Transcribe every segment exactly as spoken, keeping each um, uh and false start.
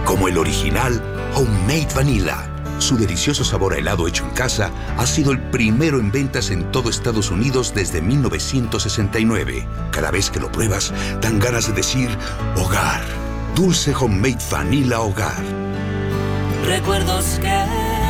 como el original Homemade Vanilla. Su delicioso sabor a helado hecho en casa ha sido el primero en ventas en todo Estados Unidos desde mil novecientos sesenta y nueve. Cada vez que lo pruebas, dan ganas de decir hogar. Dulce Homemade Vanilla Hogar. Recuerdos que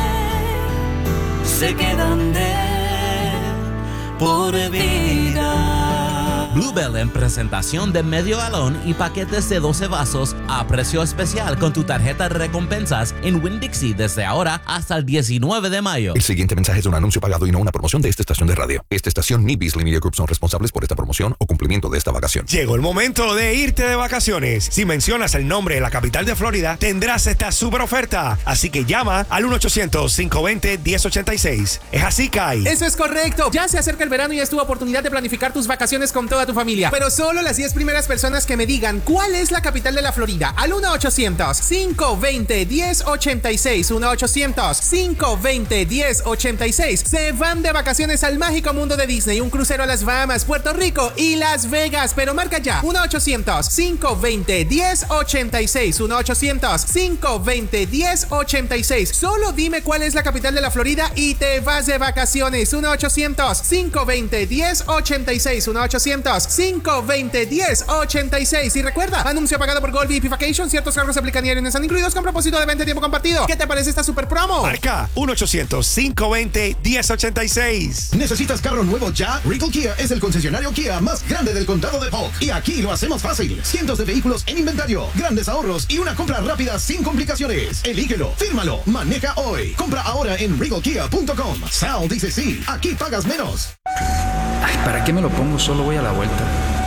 se quedan de por vida. Bluebell en presentación de medio galón y paquetes de doce vasos a precio especial con tu tarjeta de recompensas en Winn-Dixie desde ahora hasta el diecinueve de mayo. El siguiente mensaje es un anuncio pagado y no una promoción de esta estación de radio. Esta estación ni Beasley Media Group son responsables por esta promoción o cumplimiento de esta vacación. Llegó el momento de irte de vacaciones. Si mencionas el nombre de la capital de Florida, tendrás esta super oferta. Así que llama al uno ochocientos, cinco veinte, diez ochenta y seis. ¿Es así, Kai? Eso es correcto. Ya se acerca el verano y es tu oportunidad de planificar tus vacaciones con toda tu familia. Pero solo las diez primeras personas que me digan cuál es la capital de la Florida al uno ochocientos, cinco veinte, diez ochenta y seis, uno ochocientos, cinco veinte, diez ochenta y seis se van de vacaciones al mágico mundo de Disney, un crucero a las Bahamas, Puerto Rico y Las Vegas. Pero marca ya uno ochocientos, cinco veinte, diez ochenta y seis, uno ochocientos, cinco veinte, diez ochenta y seis. Solo dime cuál es la capital de la Florida y te vas de vacaciones. uno ochocientos, cinco veinte, diez ochenta y seis, uno ochocientos, cinco veinte, diez ochenta y seis. Y recuerda, anuncio pagado por Gold V I P Vacation. Ciertos cargos aplican y no están incluidos con propósito de venta y tiempo compartido. ¿Qué te parece esta super promo? Marca uno ochocientos, cinco veinte, diez ochenta y seis. ¿Necesitas carro nuevo ya? Regal Kia es el concesionario Kia más grande del condado de Polk. Y aquí lo hacemos fácil. Cientos de vehículos en inventario, grandes ahorros y una compra rápida sin complicaciones. Elígelo, fírmalo, maneja hoy. Compra ahora en regal kia punto com. Sal dice sí, aquí pagas menos. Ay, ¿para qué me lo pongo? Solo voy a la vuelta.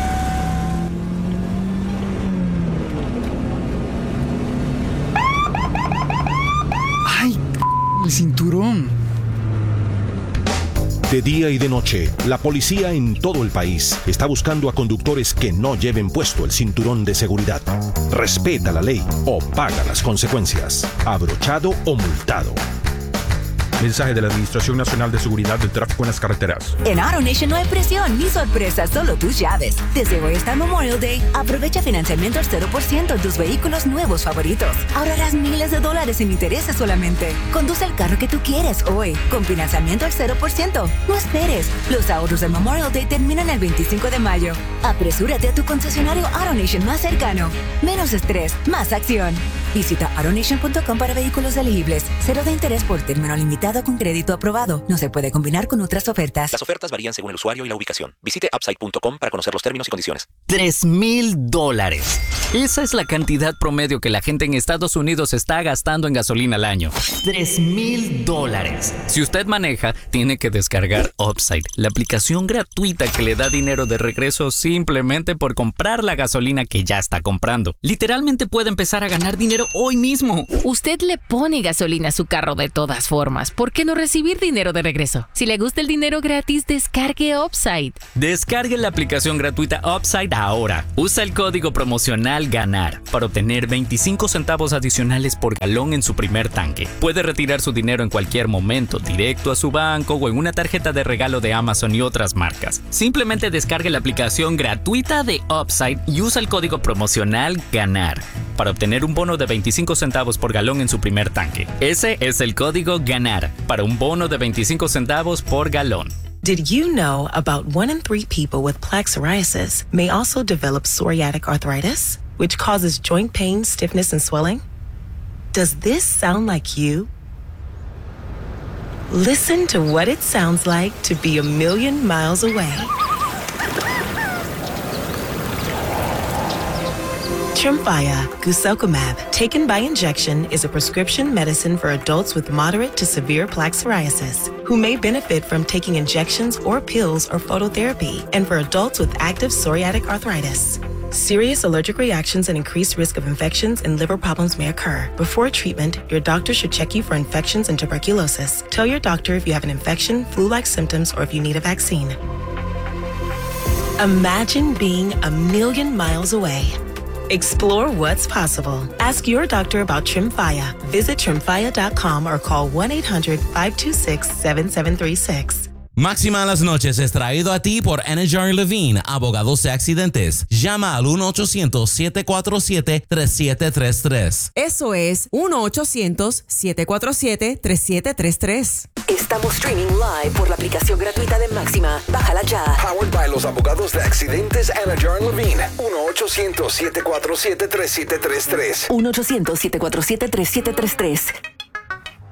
¡Ay, el cinturón! De día y de noche, la policía en todo el país está buscando a conductores que no lleven puesto el cinturón de seguridad. Respeta la ley o paga las consecuencias, abrochado o multado. Mensaje de la Administración Nacional de Seguridad del Tráfico en las Carreteras. En AutoNation no hay presión ni sorpresas, solo tus llaves. Desde hoy hasta Memorial Day, aprovecha financiamiento al cero por ciento en tus vehículos nuevos favoritos. Ahorrarás miles de dólares en intereses solamente. Conduce el carro que tú quieres hoy, con financiamiento al cero por ciento. No esperes. Los ahorros del Memorial Day terminan el veinticinco de mayo. Apresúrate a tu concesionario AutoNation más cercano. Menos estrés, más acción. Visita autonation punto com para vehículos elegibles. Cero de interés por término limitado con crédito aprobado. No se puede combinar con otras ofertas. Las ofertas varían según el usuario y la ubicación. Visite upside punto com para conocer los términos y condiciones. Tres mil dólares. Esa es la cantidad promedio que la gente en Estados Unidos está gastando en gasolina al año. Tres mil dólares. Si usted maneja, tiene que descargar Upside, la aplicación gratuita que le da dinero de regreso simplemente por comprar la gasolina que ya está comprando. Literalmente puede empezar a ganar dinero hoy mismo. Usted le pone gasolina a su carro de todas formas. ¿Por qué no recibir dinero de regreso? Si le gusta el dinero gratis, descargue Upside. Descargue la aplicación gratuita Upside ahora. Usa el código promocional GANAR para obtener veinticinco centavos adicionales por galón en su primer tanque. Puede retirar su dinero en cualquier momento, directo a su banco o en una tarjeta de regalo de Amazon y otras marcas. Simplemente descargue la aplicación gratuita de Upside y usa el código promocional GANAR para obtener un bono de veinticinco centavos por galón en su primer tanque. Ese es el código GANAR para un bono de veinticinco centavos por galón. Did you know about one in three people with plaque psoriasis may also develop psoriatic arthritis, which causes joint pain, stiffness, and swelling? Does this sound like you? Listen to what it sounds like to be a million miles away. Tremfya guselkumab, taken by injection, is a prescription medicine for adults with moderate to severe plaque psoriasis who may benefit from taking injections or pills or phototherapy, and for adults with active psoriatic arthritis. Serious allergic reactions and increased risk of infections and liver problems may occur. Before treatment, your doctor should check you for infections and tuberculosis. Tell your doctor if you have an infection, flu-like symptoms, or if you need a vaccine. Imagine being a million miles away. Explore what's possible. Ask your doctor about Tremfya. Visit tremfya dot com or call one eight hundred, five two six, seven seven three six. Máxima a las noches es traído a ti por Anajar Levine, abogados de accidentes. Llama al uno ochocientos, siete cuatro siete, tres siete tres tres. Eso es uno ochocientos, siete cuatro siete, tres siete tres tres. Estamos streaming live por la aplicación gratuita de Máxima. Bájala ya. Powered by los abogados de accidentes Anajar Levine. uno ochocientos, siete cuatro siete, tres siete tres tres. uno ochocientos, siete cuatro siete, tres siete tres tres.